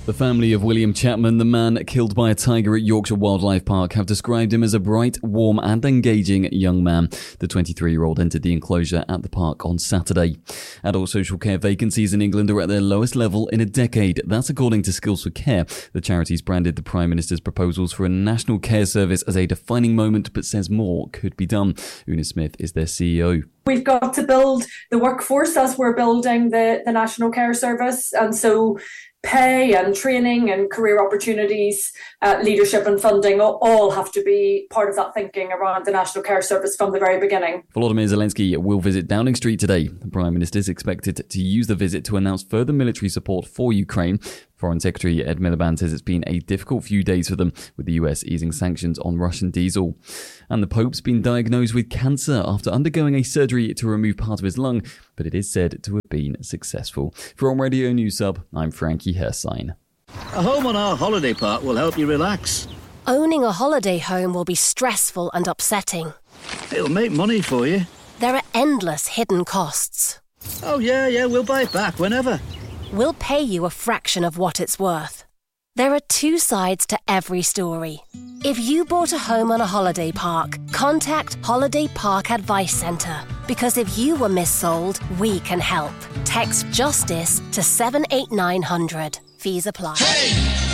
The family of William Chapman, the man killed by a tiger at Yorkshire Wildlife Park, have described him as a bright, warm and engaging young man. The 23-year-old entered the enclosure at the park on Saturday. Adult social care vacancies in England are at their lowest level in a decade. That's according to Skills for Care. The charity's branded the Prime Minister's proposals for a national care service as a defining moment, but says more could be done. Una Smith is their CEO. We've got to build the workforce as we're building the National Care Service. And so pay and training and career opportunities, leadership and funding all have to be part of that thinking around the National Care Service from the very beginning. Volodymyr Zelensky will visit Downing Street today. The Prime Minister is expected to use the visit to announce further military support for Ukraine. Foreign Secretary Ed Miliband says it's been a difficult few days for them, with the US easing sanctions on Russian diesel. And the Pope's been diagnosed with cancer after undergoing a surgery to remove part of his lung, but it is said to have been successful. For On Radio News Sub, I'm Frankie Hersine. A home on our holiday park will help you relax. Owning a holiday home will be stressful and upsetting. It'll make money for you. There are endless hidden costs. Oh, yeah, we'll buy it back whenever. We'll pay you a fraction of what it's worth. There are two sides to every story. If you bought a home on a holiday park, contact Holiday Park Advice Centre. Because if you were missold, we can help. Text JUSTICE to 78900. Fees apply. Hey!